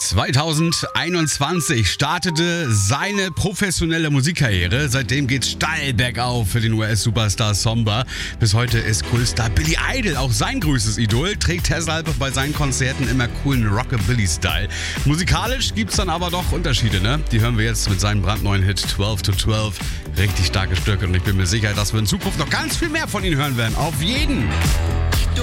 2021 startete seine professionelle Musikkarriere. Seitdem geht's steil bergauf für den US-Superstar Somba. Bis heute ist Kultstar Billy Idol auch sein größtes Idol, trägt deshalb bei seinen Konzerten immer coolen Rockabilly-Style. Musikalisch gibt's dann aber doch Unterschiede, ne? Die hören wir jetzt mit seinem brandneuen Hit 12 to 12. Richtig starke Stücke und ich bin mir sicher, dass wir in Zukunft noch ganz viel mehr von ihm hören werden. Auf jeden!